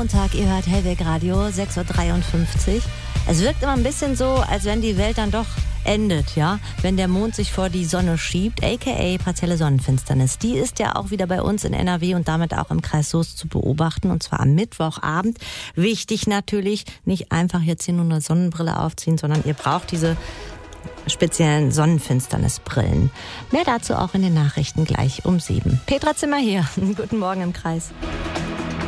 Sonntag, ihr hört Hellweg Radio, 6.53 Uhr. Es wirkt immer ein bisschen so, als wenn die Welt dann doch endet, ja, wenn der Mond sich vor die Sonne schiebt, aka partielle Sonnenfinsternis. Die ist ja auch wieder bei uns in NRW und damit auch im Kreis Soest zu beobachten, und zwar am Mittwochabend. Wichtig natürlich, nicht einfach jetzt hier nur eine Sonnenbrille aufziehen, sondern ihr braucht diese speziellen Sonnenfinsternisbrillen. Mehr dazu auch in den Nachrichten gleich um 7. Petra Zimmer hier. Guten Morgen im Kreis.